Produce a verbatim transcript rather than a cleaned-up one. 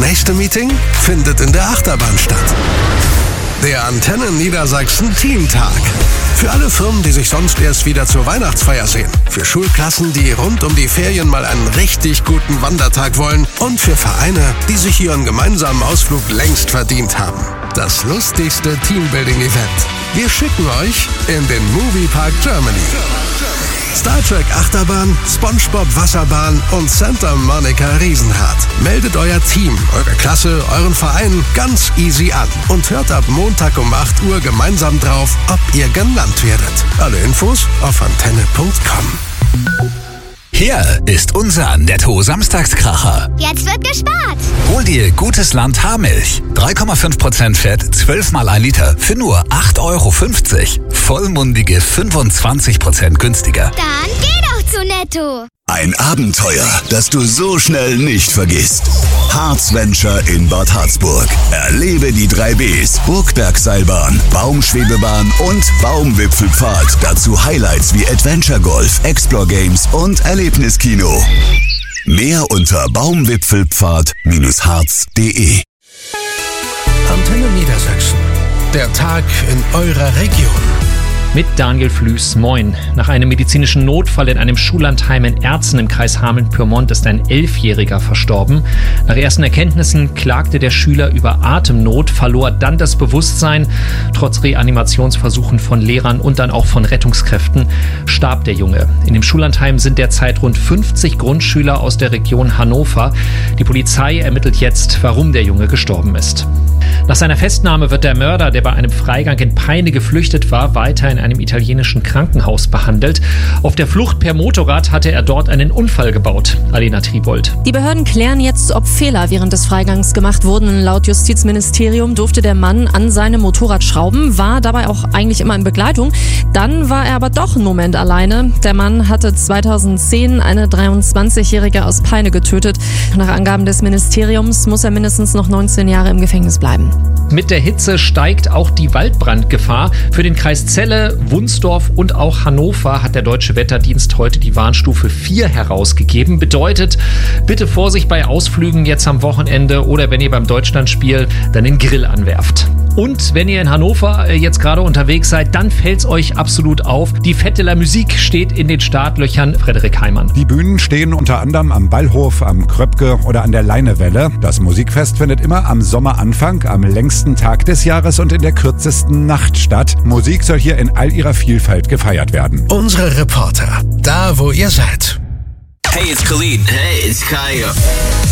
nächste Meeting findet in der Achterbahn statt. Der Antenne Niedersachsen Teamtag. Für alle Firmen, die sich sonst erst wieder zur Weihnachtsfeier sehen. Für Schulklassen, die rund um die Ferien mal einen richtig guten Wandertag wollen. Und für Vereine, die sich ihren gemeinsamen Ausflug längst verdient haben. Das lustigste Teambuilding-Event. Wir schicken euch in den Moviepark Germany. Star Trek Achterbahn, SpongeBob Wasserbahn und Santa Monica Riesenrad. Meldet euer Team, eure Klasse, euren Verein ganz easy an und hört ab Montag um acht Uhr gemeinsam drauf, ob ihr genannt werdet. Alle Infos auf antenne punkt com. Hier ist unser Netto-Samstagskracher. Jetzt wird gespart. Hol dir Gutes Land Haarmilch. drei Komma fünf Prozent Fett, zwölf mal ein Liter für nur acht Euro fünfzig. Vollmundige fünfundzwanzig Prozent günstiger. Dann geh doch zu Netto. Ein Abenteuer, das du so schnell nicht vergisst. Harzventure in Bad Harzburg. Erlebe die drei Bs. Burgbergseilbahn, Baumschwebebahn und Baumwipfelpfad. Dazu Highlights wie Adventure Golf, Explore Games und Erlebniskino. Mehr unter baumwipfelpfad Bindestrich harz punkt de. Antenne Niedersachsen. Der Tag in eurer Region. Mit Daniel Flüß, moin. Nach einem medizinischen Notfall in einem Schullandheim in Erzen im Kreis Hameln-Pyrmont ist ein Elfjähriger verstorben. Nach ersten Erkenntnissen klagte der Schüler über Atemnot, verlor dann das Bewusstsein. Trotz Reanimationsversuchen von Lehrern und dann auch von Rettungskräften starb der Junge. In dem Schullandheim sind derzeit rund fünfzig Grundschüler aus der Region Hannover. Die Polizei ermittelt jetzt, warum der Junge gestorben ist. Nach seiner Festnahme wird der Mörder, der bei einem Freigang in Peine geflüchtet war, weiter in einem italienischen Krankenhaus behandelt. Auf der Flucht per Motorrad hatte er dort einen Unfall gebaut. Alena Tribold. Die Behörden klären jetzt, ob Fehler während des Freigangs gemacht wurden. Laut Justizministerium durfte der Mann an seinem Motorrad schrauben, war dabei auch eigentlich immer in Begleitung. Dann war er aber doch einen Moment alleine. Der Mann hatte zweitausendzehn eine dreiundzwanzigjährige aus Peine getötet. Nach Angaben des Ministeriums muss er mindestens noch neunzehn Jahre im Gefängnis bleiben. Mit der Hitze steigt auch die Waldbrandgefahr. Für den Kreis Celle, Wunsdorf und auch Hannover hat der Deutsche Wetterdienst heute die Warnstufe vier herausgegeben. Bedeutet, bitte Vorsicht bei Ausflügen jetzt am Wochenende oder wenn ihr beim Deutschlandspiel dann den Grill anwerft. Und wenn ihr in Hannover jetzt gerade unterwegs seid, dann fällt's euch absolut auf. Die Fête de la Musique steht in den Startlöchern. Frederik Heimann. Die Bühnen stehen unter anderem am Ballhof, am Kröpke oder an der Leinewelle. Das Musikfest findet immer am Sommeranfang, am längsten Tag des Jahres und in der kürzesten Nacht statt. Musik soll hier in all ihrer Vielfalt gefeiert werden. Unsere Reporter, da wo ihr seid. Hey, it's Khalid. Hey, it's Kaya.